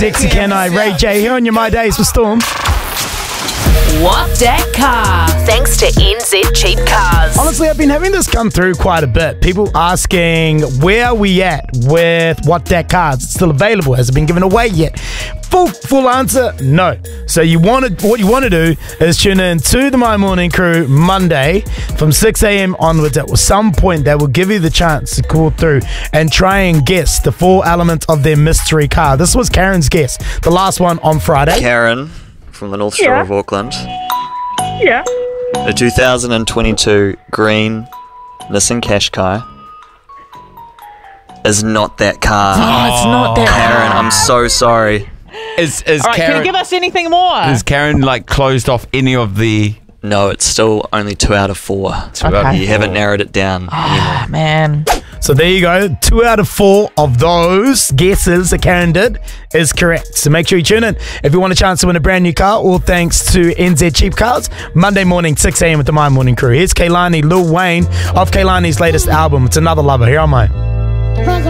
Dixie Can I, Ray J here on your My Days with Storm. What that car? Thanks to NZ Cheap Cars. Honestly, I've been having this come through quite a bit. People asking where are we at with What That Car? Is it still available? Has it been given away yet? Full answer, no. So what you want to do is tune in to the My Morning Crew Monday from 6 a.m. onwards. At some point, they will give you the chance to call through and try and guess the 4 elements of their mystery car. This was Karen's guess, the last one on Friday. Karen from the North Shore of Auckland. Yeah. A 2022 green Nissan Qashqai is not that car. Oh, it's not that Karen, I'm so sorry. Is All right, Karen, can you give us anything more? is Karen like closed off any of the... No, it's still only 2 out of 4. Okay. You haven't narrowed it down anymore. Man. So there you go. 2 out of 4 of those guesses that Karen did is correct. So make sure you tune in if you want a chance to win a brand new car, all thanks to NZ Cheap Cars. Monday morning, 6 a.m. with the My Morning Crew. Here's Kehlani, Lil Wayne, off Kehlani's latest album. It's Another Lover. Here on mine.